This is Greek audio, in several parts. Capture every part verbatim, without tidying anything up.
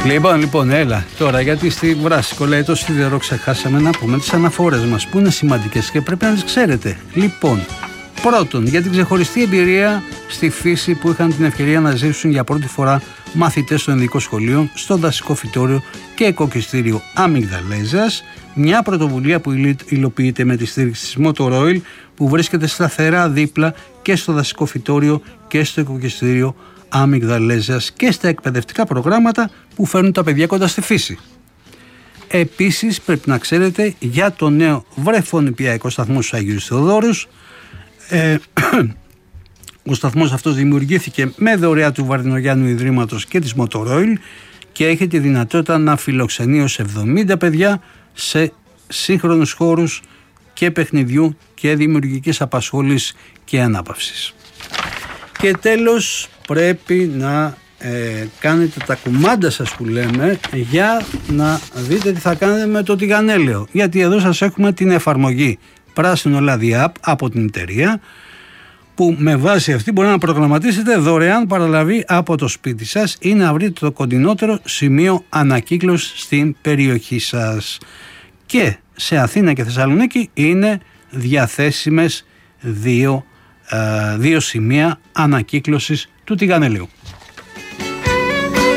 Λοιπόν, λοιπόν, έλα τώρα, γιατί στη Βράσικο λέει το σιδερό ξεχάσαμε να πούμε τις αναφορές μας που είναι σημαντικές και πρέπει να τις ξέρετε. Λοιπόν, πρώτον, για την ξεχωριστή εμπειρία στη φύση που είχαν την ευκαιρία να ζήσουν για πρώτη φορά μαθητές των ειδικών σχολείων στο δασικό φυτόριο και οικοκυστήριο Αμυγδαλέζας, μια πρωτοβουλία που υλοποιείται με τη στήριξη της Motor Oil που βρίσκεται σταθερά δίπλα και στο δασικό φυτόριο και στο οικοκυστήριο Αμυγδαλέζας και στα εκπαιδευτικά προγράμματα που φέρνουν τα παιδιά κοντά στη φύση. Επίσης πρέπει να ξέρετε για το νέο βρεφονιπιακό σταθμό στους Αγίους Θεοδόρους. Ε, ο σταθμός αυτός δημιουργήθηκε με δωρεά του Βαρδινογιάννου Ιδρύματος και της Motor Oil και έχει τη δυνατότητα να φιλοξενεί ως εβδομήντα παιδιά σε σύγχρονους χώρους και παιχνιδιού και δημιουργικής απασχόλησης και ανάπαυσης. Και τέλος πρέπει να ε, κάνετε τα κουμάντα σας που λέμε για να δείτε τι θα κάνετε με το τηγανέλαιο. Γιατί εδώ σας έχουμε την εφαρμογή Πράσινο Λάδι App από την εταιρεία που με βάση αυτή μπορεί να προγραμματίσετε δωρεάν παραλαβή από το σπίτι σας ή να βρείτε το κοντινότερο σημείο ανακύκλωσης στην περιοχή σας. Και σε Αθήνα και Θεσσαλονίκη είναι διαθέσιμες δύο, ε, δύο σημεία ανακύκλωσης του τηγανελαίου.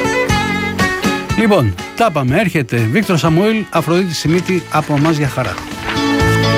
Λοιπόν, τα πάμε. Έρχεται Βίκτορ Σαμουήλ, Αφροδίτη Σιμίτη από εμάς για χαρά.